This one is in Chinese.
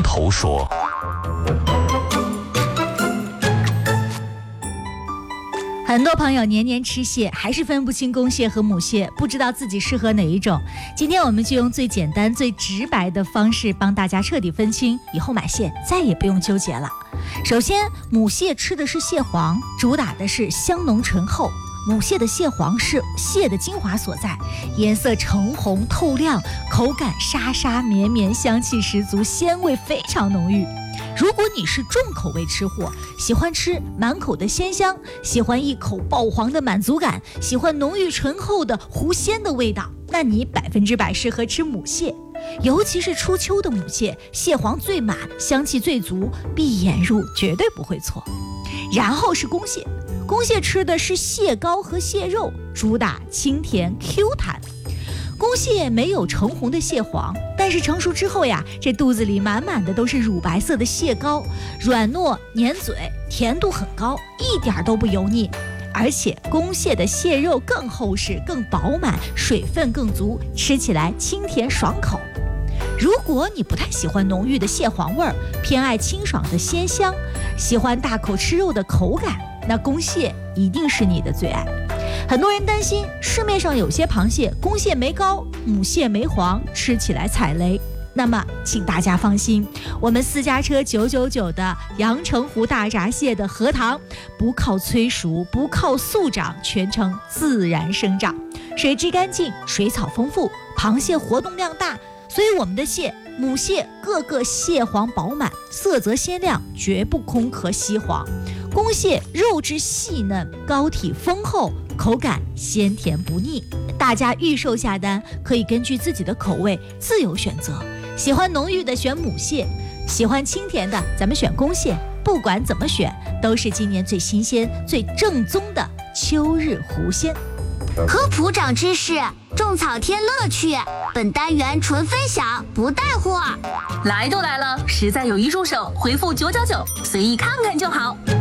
头说。 很多朋友年年吃蟹，还是分不清公蟹和母蟹，不知道自己适合哪一种。今天我们就用最简单、最直白的方式帮大家彻底分清，以后买蟹再也不用纠结了。首先，母蟹吃的是蟹黄，主打的是香浓醇厚。母蟹的蟹黄是蟹的精华所在，颜色橙红透亮，口感沙沙绵绵，香气十足，鲜味非常浓郁。如果你是重口味吃货，喜欢吃满口的鲜香，喜欢一口爆黄的满足感，喜欢浓郁醇厚的狐鲜的味道，那你100%适合吃母蟹。尤其是初秋的母蟹，蟹黄最满，香气最足，闭眼入绝对不会错。然后是公蟹，公蟹吃的是蟹膏和蟹肉，主打清甜 Q 弹。公蟹没有橙红的蟹黄，但是成熟之后呀，这肚子里满满的都是乳白色的蟹膏，软糯粘嘴，甜度很高，一点都不油腻。而且公蟹的蟹肉更厚实、更饱满，水分更足，吃起来清甜爽口。如果你不太喜欢浓郁的蟹黄味儿，偏爱清爽的鲜香，喜欢大口吃肉的口感，那公蟹一定是你的最爱。很多人担心市面上有些螃蟹公蟹没膏，母蟹没黄，吃起来踩雷。那么请大家放心，我们私家车999的阳澄湖大闸蟹的核桃，不靠催熟，不靠速长，全程自然生长，水质干净，水草丰富，螃蟹活动量大，所以我们的蟹母蟹个个蟹黄饱满，色泽鲜亮，绝不空壳稀黄。公蟹肉质细嫩，膏体丰厚，口感鲜甜不腻。大家预售下单可以根据自己的口味自由选择，喜欢浓郁的选母蟹，喜欢清甜的咱们选公蟹。不管怎么选，都是今年最新鲜最正宗的秋日狐鲜。 科普长知识，种草添乐趣，本单元纯分享，不带货。 来都来了，实在有意入手，回复999，随意看看就好。